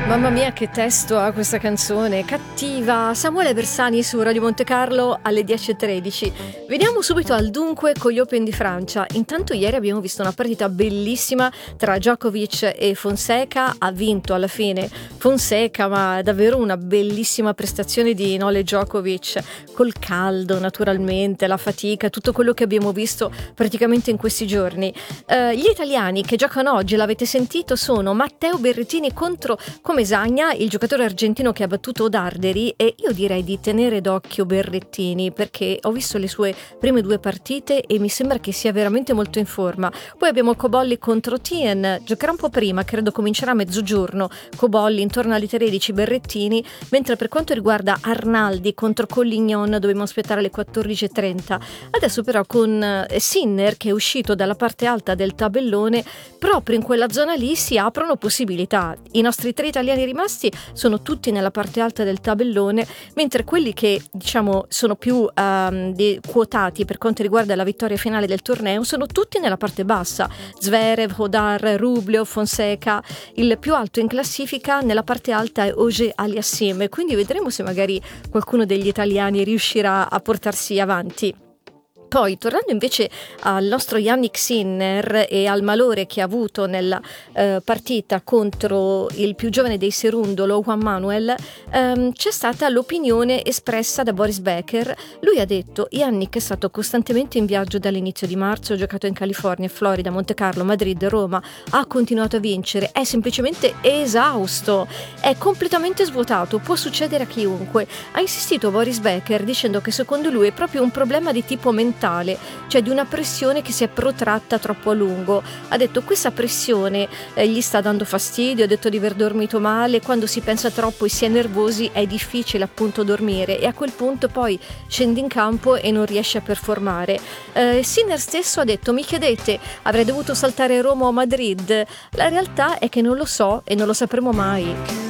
Mamma mia, che testo ha questa canzone, cattiva. Samuele Bersani su Radio Monte Carlo alle 10:13. Veniamo subito al dunque con gli Open di Francia. Intanto ieri abbiamo visto una partita bellissima tra Djokovic e Fonseca. Ha vinto alla fine Fonseca, ma davvero una bellissima prestazione di Novak Djokovic, col caldo naturalmente, la fatica, tutto quello che abbiamo visto praticamente in questi giorni. Gli italiani che giocano oggi, l'avete sentito, sono Matteo Berrettini contro Comesaña, il giocatore argentino che ha battuto Darderi, e io direi di tenere d'occhio Berrettini perché ho visto le sue prime due partite e mi sembra che sia veramente molto in forma. Poi abbiamo Cobolli contro Tien, giocherà un po' prima, credo comincerà a mezzogiorno, Cobolli intorno alle 13, Berrettini, mentre per quanto riguarda Arnaldi contro Collignon dobbiamo aspettare alle 14:30. Adesso però con Sinner, che è uscito dalla parte alta del tabellone, proprio in quella zona lì si aprono possibilità. I nostri tre italiani rimasti sono tutti nella parte alta del tabellone, mentre quelli che diciamo sono più quotati per quanto riguarda la vittoria finale del torneo sono tutti nella parte bassa. Zverev, Hodar, Rublev, Fonseca. Il più alto in classifica nella parte alta è Auger Aliassime, quindi vedremo se magari qualcuno degli italiani riuscirà a portarsi avanti. Poi, tornando invece al nostro Jannik Sinner e al malore che ha avuto nella partita contro il più giovane dei Serundolo, Juan Manuel, c'è stata l'opinione espressa da Boris Becker. Lui ha detto: Jannik è stato costantemente in viaggio dall'inizio di marzo, ha giocato in California, Florida, Monte Carlo, Madrid, Roma, ha continuato a vincere, è semplicemente esausto, è completamente svuotato, può succedere a chiunque. Ha insistito Boris Becker dicendo che secondo lui è proprio un problema di tipo mentale, cioè di una pressione che si è protratta troppo a lungo. Ha detto questa pressione gli sta dando fastidio, ha detto di aver dormito male, quando si pensa troppo e si è nervosi è difficile appunto dormire e a quel punto poi scendi in campo e non riesci a performare. Sinner stesso ha detto: mi chiedete, avrei dovuto saltare Roma o Madrid? La realtà è che non lo so e non lo sapremo mai.